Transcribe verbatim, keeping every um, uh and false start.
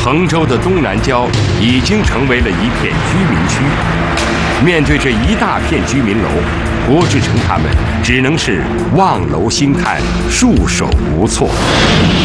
衡州的东南郊已经成为了一片居民区。面对这一大片居民楼，郭志诚他们只能是望楼兴叹，束手无措。